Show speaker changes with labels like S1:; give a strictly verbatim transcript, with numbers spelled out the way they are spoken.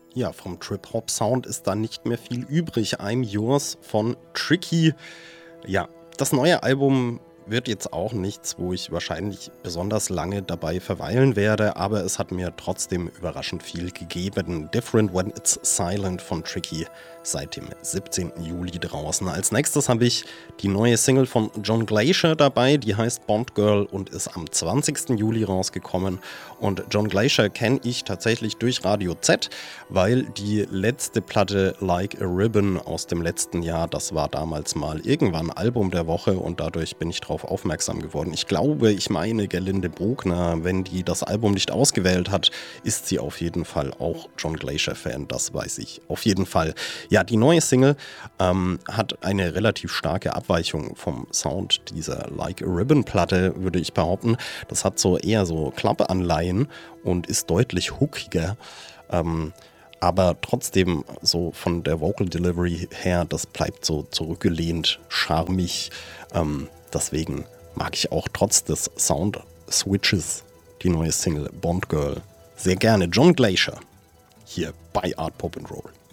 S1: Ja, vom Trip-Hop-Sound ist da nicht mehr viel übrig. I'm Yours von Tricky. Ja, das neue Album wird jetzt auch nichts, wo ich wahrscheinlich besonders lange dabei verweilen werde, aber es hat mir trotzdem überraschend viel gegeben. Different When It's Silent von Tricky, seit dem siebzehnten Juli draußen. Als nächstes habe ich die neue Single von John Glacier dabei, die heißt Bond Girl und ist am zwanzigsten Juli rausgekommen. Und John Glacier kenne ich tatsächlich durch Radio Z, weil die letzte Platte Like a Ribbon aus dem letzten Jahr, das war damals mal irgendwann Album der Woche und dadurch bin ich drauf aufmerksam geworden. Ich glaube, ich meine Gerlinde Brogner, wenn die das Album nicht ausgewählt hat, ist sie auf jeden Fall auch John Glacier-Fan, das weiß ich auf jeden Fall. Ja, die neue Single ähm, hat eine relativ starke Abweichung vom Sound dieser Like a Ribbon-Platte, würde ich behaupten. Das hat so eher so Klappeanleihen und ist deutlich hookiger. Ähm, aber trotzdem so von der Vocal Delivery her, das bleibt so zurückgelehnt, charmig. Ähm, deswegen mag ich auch trotz des Sound-Switches die neue Single Bond Girl sehr gerne. John Glacier hier bei Art Pop and Roll.